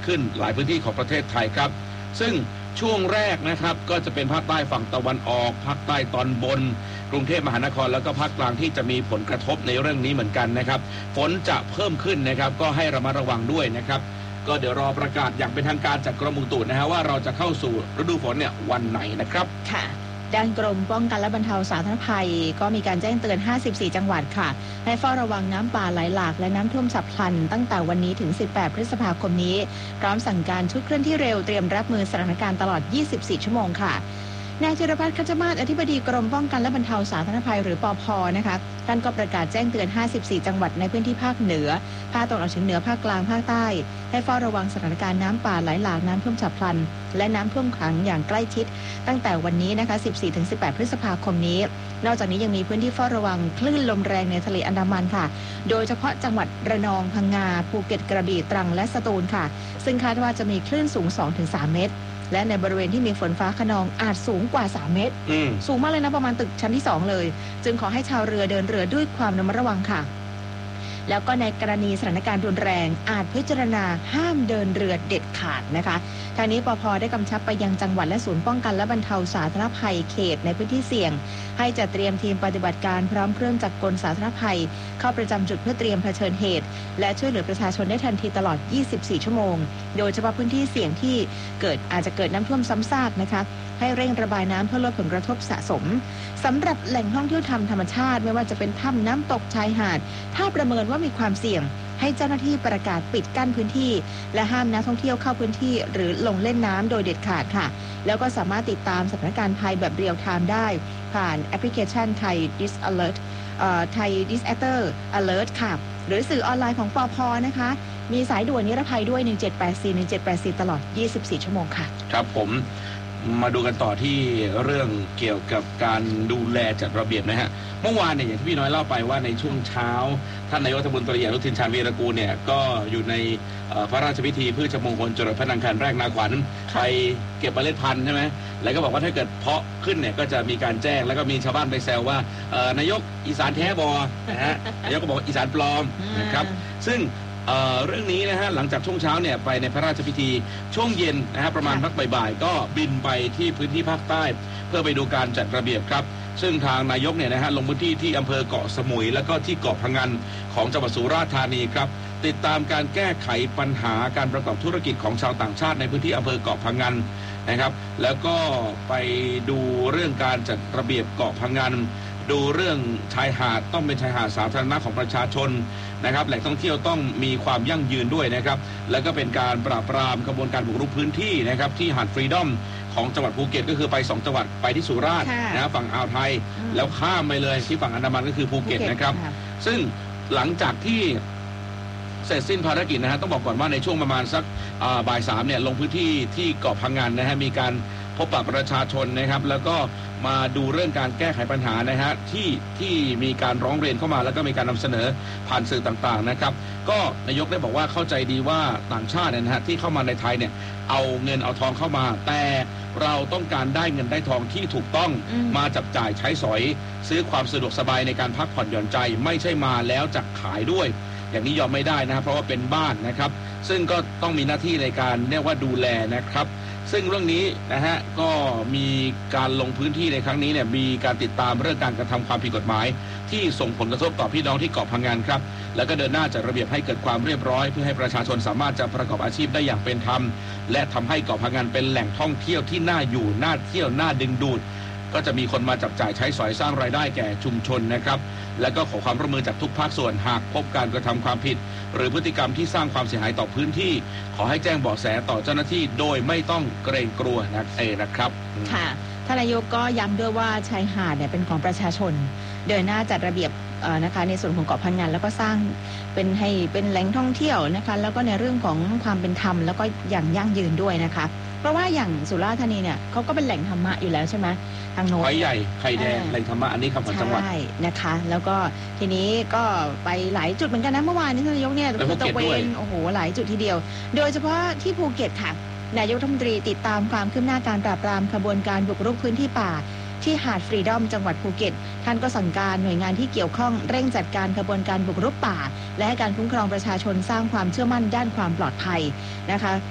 ขึ้นหลายพื้นที่ของประเทศไทยครับซึ่งช่วงแรกนะครับก็จะเป็นภาคใต้ฝั่งตะวันออกภาคใต้ตอนบนกรุงเทพมหานครแล้วก็ภาคกลางที่จะมีผลกระทบในเรื่องนี้เหมือนกันนะครับฝนจะเพิ่มขึ้นนะครับก็ให้ระมัดระวังด้วยนะครับก็เดี๋ยวรอประกาศอย่างเป็นทางการจากกรมอุตุนะฮะว่าเราจะเข้าสู่ฤดูฝนเนี่ยวันไหนนะครับค่ะด้านกรมป้องกันและบรรเทาสาธารณภัยก็มีการแจ้งเตือน54จังหวัดค่ะให้เฝ้าระวังน้ำป่าไหลหลากและน้ำท่วมฉับพลันตั้งแต่วันนี้ถึง18พฤษภาคมนี้พร้อมสั่งการชุดเคลื่อนที่เร็วเตรียมรับมือสถานการณ์ตลอด24ชั่วโมงค่ะนายจิรพัฒน์ คัจมาศอธิบดีกรมป้องกันและบรรเทาสาธารณภัยหรือปภ.นะคะท่านก็ประกาศแจ้งเตือน54จังหวัดในพื้นที่ภาคเหนือภาคตะวันออกเฉียงเหนือภาคกลางภาคใต้ให้เฝ้าระวังสถานการณ์น้ำป่าไหลหลากน้ำท่วมฉับพลันและน้ำท่วมขังอย่างใกล้ชิดตั้งแต่วันนี้นะคะ 14-18 พฤษภาคมนี้นอกจากนี้ยังมีพื้นที่เฝ้าระวังคลื่นลมแรงในทะเลอันดามันค่ะโดยเฉพาะจังหวัดระนองพังงาภูเก็ตกระบี่ตรังและสตูลค่ะซึ่งคาดว่าจะมีคลื่นสูง 2-3 เมตรและในบริเวณที่มีฝนฟ้าคะนองอาจสูงกว่า3เมตรสูงมากเลยนะประมาณตึกชั้นที่2เลยจึงขอให้ชาวเรือเดินเรือด้วยความระมัดระวังค่ะแล้วก็ในกรณีสถานการณ์รุนแรงอาจพิจารณาห้ามเดินเรือเด็ดขาดนะคะทางนี้ปภ.ได้กำชับไปยังจังหวัดและศูนย์ป้องกันและบรรเทาสาธารณภัยเขตในพื้นที่เสี่ยงให้จัดเตรียมทีมปฏิบัติการพร้อมเครื่องจักรกลสาธารณภัยเข้าประจำจุดเพื่อเตรียมเผชิญเหตุและช่วยเหลือประชาชนได้ทันทีตลอด24ชั่วโมงโดยเฉพาะพื้นที่เสี่ยงที่อาจจะเกิดน้ำท่วมซ้ำซากนะคะให้เร่งระบายน้ำเพื่อลดผลกระทบสะสมสำหรับแหล่งท่องเที่ยวธรรมชาติไม่ว่าจะเป็นถ้ำน้ำตกชายหาดถ้าประเมินว่ามีความเสี่ยงให้เจ้าหน้าที่ประกาศปิดกั้นพื้นที่และห้ามนักท่องเที่ยวเข้าพื้นที่หรือลงเล่นน้ำโดยเด็ดขาดค่ะแล้วก็สามารถติดตามสถานการณ์ภัยแบบเรียลไทม์ได้ผ่านแอปพลิเคชันไทย Dis Alert ไทย Disaster Alert ค่ะหรือสื่อออนไลน์ของปภ.นะคะมีสายด่วนนิรภัยด้วย1784ตลอด24ชั่วโมงค่ะครับผมมาดูกันต่อที่เรื่องเกี่ยวกับการดูแลจัดระเบียบนะฮะเมื่อวานเนี่ยอย่างที่พี่น้อยเล่าไปว่าในช่วงเช้าท่านนายกรัฐมนตรีอนุทินชาญวีรกูลเนี่ยก็อยู่ในพระราชพิธีพืชมงคลจรดพระนางคันแรกนาขวัญไปเก็บเมล็ดพันธุ์ใช่ไหมแล้วก็บอกว่าถ้าเกิดเพาะขึ้นเนี่ยก็จะมีการแจ้งแล้วก็มีชาวบ้านไปแซวว่านายกอีสานแท้บอนะฮะนายกก็บอกอีสานปลอมนะครับซึ่งเรื่องนี้นะฮะหลังจากช่วงเช้าเนี่ยไปในพระราชพิธีช่วงเย็นนะฮะประมาณพักบ่ายๆก็บินไปที่พื้นที่ภาคใต้เพื่อไปดูการจัดระเบียบครับซึ่งทางนายกเนี่ยนะฮะลงพื้นที่ที่อำเภอเกาะสมุยแล้วก็ที่เกาะพะงันของจังหวัดสุราษฎร์ธานีครับติดตามการแก้ไขปัญหาการประกอบธุรกิจของชาวต่างชาติในพื้นที่อำเภอเกาะพะงันนะครับแล้วก็ไปดูเรื่องการจัดระเบียบเกาะพะงันดูเรื่องชายหาดต้องเป็นชายหาดสาธารณะของประชาชนนะครับแหล่งท่องเที่ยวต้องมีความยั่งยืนด้วยนะครับแล้วก็เป็นการปราบปรามขบวนการบุกรุกพื้นที่นะครับที่หาดฟรีดอมของจังหวัดภูเก็ตก็คือไป2จังหวัดไปที่สุราษฎร์นะฝั่งอ่าวไทยแล้วข้ามไปเลยที่ฝั่งอันดามันก็คือภูเก็ตนะครับซึ่งหลังจากที่เสร็จสิ้นภารกิจนะฮะต้องบอกก่อนว่าในช่วงประมาณสักบ่าย3เนี่ยลงพื้นที่ที่เกาะพะงันนะฮะมีการพบปะประชาชนนะครับแล้วก็มาดูเรื่องการแก้ไขปัญหานะฮะที่มีการร้องเรียนเข้ามาแล้วก็มีการนำเสนอผ่านสื่อต่างๆนะครับก็นายกได้บอกว่าเข้าใจดีว่าต่างชาตินะฮะที่เข้ามาในไทยเนี่ยเอาเงินเอาทองเข้ามาแต่เราต้องการได้เงินได้ทองที่ถูกต้องมาจับจ่ายใช้สอยซื้อความสะดวกสบายในการพักผ่อนหย่อนใจไม่ใช่มาแล้วจะขายด้วยอย่างนี้ยอมไม่ได้นะครับเพราะว่าเป็นบ้านนะครับซึ่งก็ต้องมีหน้าที่ในการเรียกว่าดูแลนะครับซึ่งเรื่องนี้นะฮะก็มีการลงพื้นที่ในครั้งนี้เนี่ยมีการติดตามเรื่องการกระทำความผิดกฎหมายที่ส่งผลกระทบต่อพี่น้องที่เกาะพะงันครับแล้วก็เดินหน้าจัดระเบียบให้เกิดความเรียบร้อยเพื่อให้ประชาชนสามารถจะประกอบอาชีพได้อย่างเป็นธรรมและทำให้เกาะพะงันเป็นแหล่งท่องเที่ยวที่น่าอยู่น่าเที่ยวน่าดึงดูดก็จะมีคนมาจับจ่ายใช้สอยสร้างรายได้แก่ชุมชนนะครับและก็ขอความร่วมมือจากทุกภาคส่วนหากพบการกระทำความผิดหรือพฤติกรรมที่สร้างความเสียหายต่อพื้นที่ขอให้แจ้งเบาะแสต่อเจ้าหน้าที่โดยไม่ต้องเกรงกลัวนะครับค่ะท่านนายกก็ย้ำด้วยว่าชายหาดเนี่ยเป็นของประชาชนเดินหน้าจัดระเบียบนะคะในส่วนของเกาะพะงันแล้วก็สร้างเป็นแหล่งท่องเที่ยวนะคะแล้วก็ในเรื่องของความเป็นธรรมแล้วก็อย่างยั่งยืนด้วยนะคะเพราะว่าอย่างสุราษฎร์ธานีเนี่ยเขาก็เป็นแหล่งธรรมะอยู่แล้วใช่ไหมทางโน้นไข่ใหญ่ไข่แดงแหล่งธรรมะอันนี้คำของจังหวัดใช่นะคะแล้วก็ทีนี้ก็ไปหลายจุดเหมือนกันนะเมื่อวานนี้ท่านนายกเนี่ยตะเวนโอ้โหหลายจุดทีเดียวโดยเฉพาะที่ภูเก็ตค่ะนายกรัฐมนตรีติดตามความคืบหน้าการปราบปรามขบวนการบุกรุกพื้นที่ป่าที่หาดฟรีดอมจังหวัดภูเก็ตท่านก็สั่งการหน่วยงานที่เกี่ยวข้องเร่งจัดการขบวนการบุกรุกป่าและให้การคุ้มครองประชาชนสร้างความเชื่อมั่นด้านความปลอดภัยนะคะ